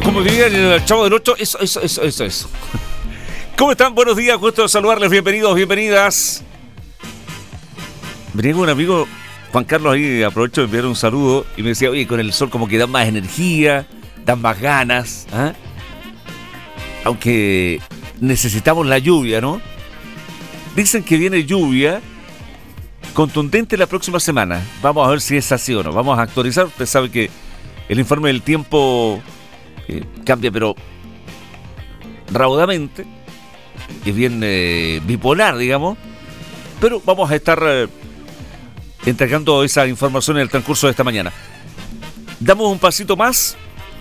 Como diría el Chavo del Ocho, eso. ¿Cómo están? Buenos días, gusto de saludarles, bienvenidos, bienvenidas. Venía con un amigo, Juan Carlos, ahí aprovecho de enviar un saludo y me decía, oye, con el sol como que dan más energía, dan más ganas, ¿eh? Aunque necesitamos la lluvia, ¿no? Dicen que viene lluvia contundente la próxima semana. Vamos a ver si es así o no. Vamos a actualizar. Usted sabe que el informe del tiempo cambia, pero raudamente. Es bien bipolar, digamos. Pero vamos a estar entregando esa información en el transcurso de esta mañana. Damos un pasito más.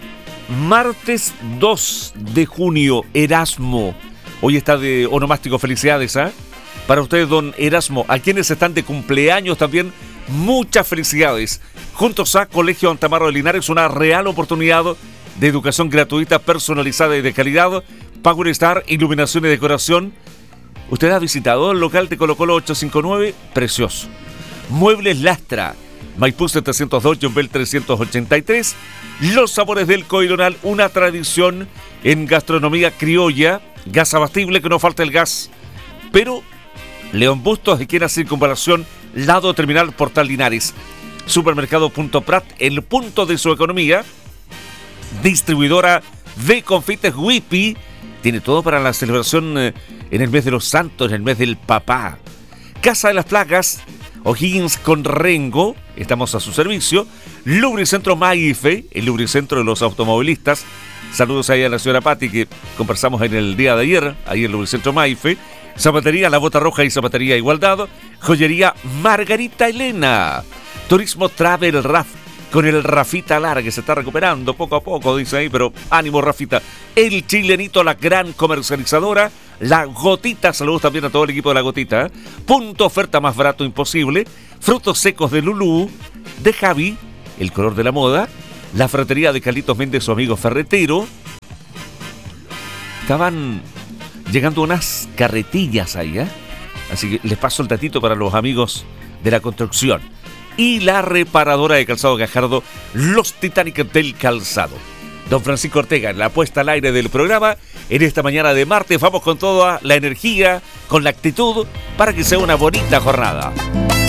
Martes 2 de junio, Erasmo. Hoy está de onomástico, felicidades, ¿eh? Para ustedes, don Erasmo, a quienes están de cumpleaños también, muchas felicidades. Juntos a Colegio Antamaro de Linares, una real oportunidad de educación gratuita, personalizada y de calidad. Power Star, iluminación y decoración. ¿Usted ha visitado el local de Colo Colo 859? Precioso. Muebles Lastra, Maipú 702, Yombel 383. Los sabores del Coironal, una tradición en gastronomía criolla. Gas abastible, que no falta el gas. Pero León Bustos, esquina Circunvalación, lado terminal Portal Linares. Supermercado Punto Prat, el punto de su economía. Distribuidora de confites Whippy. Tiene todo para la celebración en el mes de los santos, en el mes del papá. Casa de las Placas, O'Higgins con Rengo, estamos a su servicio. Lubricentro Maife, el lubricentro de los automovilistas. Saludos ahí a la señora Patti, que conversamos en el día de ayer, ahí en el Lubricentro Maife. Zapatería La Bota Roja y Zapatería Igualdad. Joyería Margarita Elena. Turismo Travel Raf, con el Rafita Lara, que se está recuperando poco a poco, dice ahí, pero ánimo, Rafita. El Chilenito, la gran comercializadora. La Gotita, saludos también a todo el equipo de La Gotita. Punto oferta más barato imposible. Frutos secos de Lulú, de Javi, el color de la moda. La fratería de Carlitos Méndez, su amigo ferretero. Estaban llegando unas carretillas ahí, ¿eh? Así que les paso el datito para los amigos de la construcción. Y la reparadora de calzado Gajardo, los Titanic del calzado. Don Francisco Ortega, en la puesta al aire del programa, en esta mañana de martes, vamos con toda la energía, con la actitud, para que sea una bonita jornada.